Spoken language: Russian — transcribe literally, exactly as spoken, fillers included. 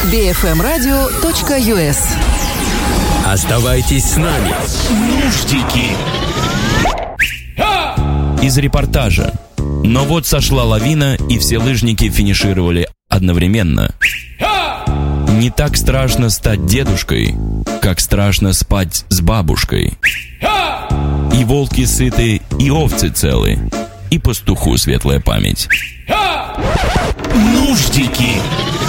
би эф эм радио точка ю эс. Оставайтесь с нами. Нуждики. Из репортажа. Но вот сошла лавина, и все лыжники финишировали одновременно. Не так страшно стать дедушкой, как страшно спать с бабушкой. И волки сыты, и овцы целы, и пастуху светлая память. Нуждики.